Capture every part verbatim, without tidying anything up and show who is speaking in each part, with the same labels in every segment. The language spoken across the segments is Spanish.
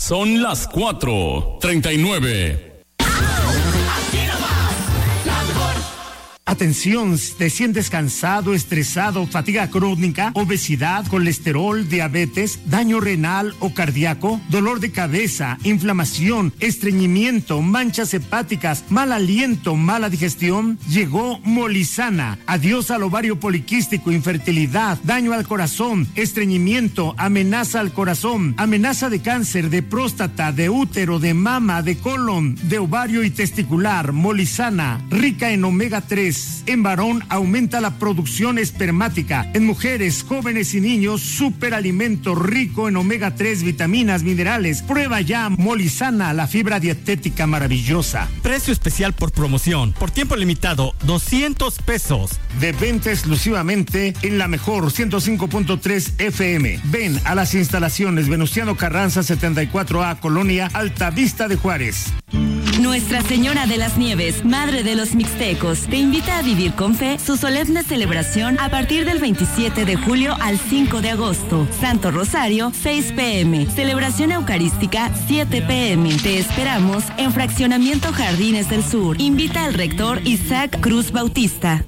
Speaker 1: Son las cuatro treinta y nueve.
Speaker 2: Atención, ¿te sientes cansado, estresado, fatiga crónica, obesidad, colesterol, diabetes, daño renal o cardíaco, dolor de cabeza, inflamación, estreñimiento, manchas hepáticas, mal aliento, mala digestión? Llegó Molizana. Adiós al ovario poliquístico, infertilidad, daño al corazón, estreñimiento, amenaza al corazón, amenaza de cáncer, de próstata, de útero, de mama, de colon, de ovario y testicular. Molizana, rica en omega tres. En varón aumenta la producción espermática. En mujeres, jóvenes y niños, superalimento rico en omega tres, vitaminas, minerales. Prueba ya Molizana, la fibra dietética maravillosa.
Speaker 3: Precio especial por promoción. Por tiempo limitado, doscientos pesos.
Speaker 2: De venta exclusivamente en la mejor ciento cinco punto tres F M. Ven a las instalaciones Venustiano Carranza setenta y cuatro A, Colonia Altavista de Juárez.
Speaker 4: Nuestra Señora de las Nieves, Madre de los Mixtecos, te invita a vivir con fe su solemne celebración a partir del veintisiete de julio al cinco de agosto. Santo Rosario, seis pe eme. Celebración Eucarística, siete pe eme. Te esperamos en Fraccionamiento Jardines del Sur. Invita al rector Isaac Cruz Bautista.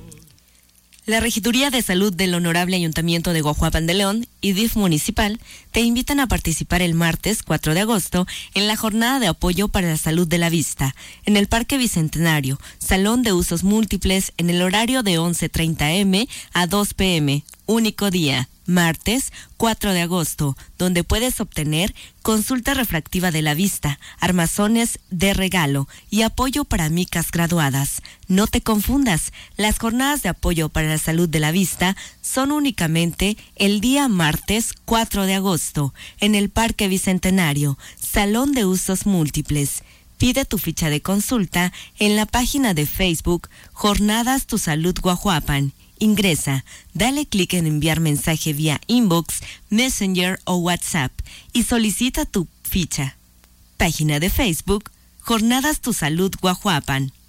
Speaker 4: La Regiduría de Salud del Honorable Ayuntamiento de Guajuapan de León y D I F Municipal te invitan a participar el martes cuatro de agosto en la jornada de apoyo para la salud de la vista en el Parque Bicentenario, Salón de Usos Múltiples, en el horario de once treinta eme a dos pe eme. Único día, martes cuatro de agosto, donde puedes obtener consulta refractiva de la vista, armazones de regalo y apoyo para micas graduadas. No te confundas, las jornadas de apoyo para la salud de la vista son únicamente el día martes cuatro de agosto en el Parque Bicentenario, Salón de Usos Múltiples. Pide tu ficha de consulta en la página de Facebook Jornadas Tu Salud Guajuapan. Ingresa, dale clic en enviar mensaje vía inbox, Messenger o WhatsApp y solicita tu ficha. Página de Facebook Jornadas Tu Salud Guajuapan.